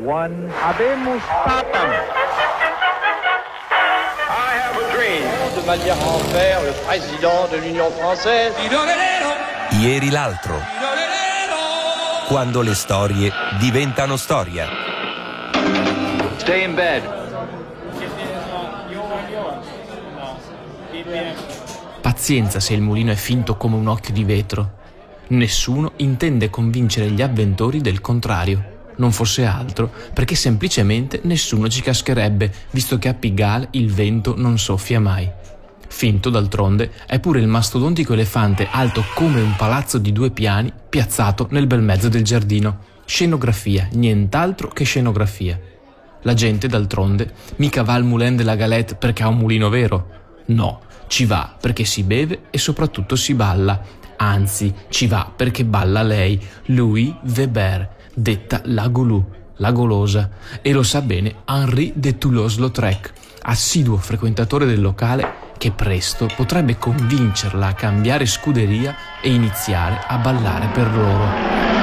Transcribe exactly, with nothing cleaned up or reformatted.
one. Habemus Papam. I have a dream. De manière à en faire le président de l'Union française. Ieri l'altro. Quando le storie diventano storia. Stay in bed. Pazienza se il mulino è finto come un occhio di vetro. Nessuno intende convincere gli avventori del contrario. Non fosse altro perché semplicemente nessuno ci cascherebbe, visto che a Pigalle il vento non soffia mai. Finto, d'altronde, è pure il mastodontico elefante alto come un palazzo di due piani piazzato nel bel mezzo del giardino. Scenografia, nient'altro che scenografia. La gente, d'altronde, mica va al Moulin de la Galette perché ha un mulino vero. No, ci va perché si beve e soprattutto si balla. Anzi, ci va perché balla lei, Louis Weber, detta la Goulou, la golosa, e lo sa bene Henri de Toulouse-Lautrec, assiduo frequentatore del locale che presto potrebbe convincerla a cambiare scuderia e iniziare a ballare per loro.